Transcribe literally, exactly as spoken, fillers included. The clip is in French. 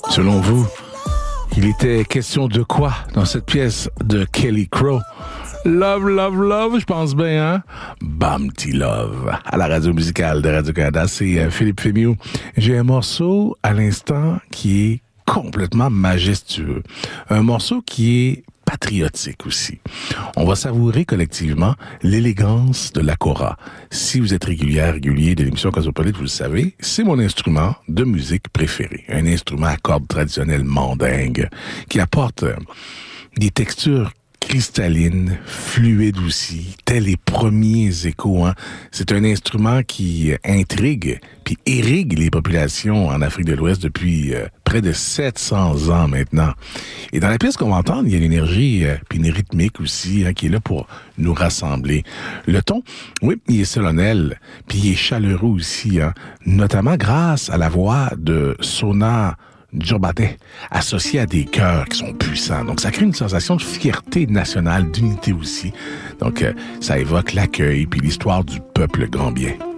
Selon vous, il était question de quoi dans cette pièce de Kelly Crow? Love, love, love, je pense bien, hein? Bumpty Love. À la radio musicale de Radio-Canada, c'est euh, Philippe Fémieux. J'ai un morceau à l'instant qui est complètement majestueux. Un morceau qui est patriotique aussi. On va savourer collectivement l'élégance de la kora. Si vous êtes régulière, régulier de l'émission Cosmopolite, vous le savez, c'est mon instrument de musique préféré. Un instrument à cordes traditionnelles mandingues qui apporte des textures cristalline, fluide aussi, tels les premiers échos. Hein. C'est un instrument qui intrigue puis irrigue les populations en Afrique de l'Ouest depuis euh, près de sept cents ans maintenant. Et dans la pièce qu'on va entendre, il y a l'énergie euh, puis une rythmique aussi hein, qui est là pour nous rassembler. Le ton, oui, il est solennel puis il est chaleureux aussi, hein, notamment grâce à la voix de Sona Diobate, associé à des chœurs qui sont puissants. Donc, ça crée une sensation de fierté nationale, d'unité aussi. Donc, euh, ça évoque l'accueil puis l'histoire du peuple gambien.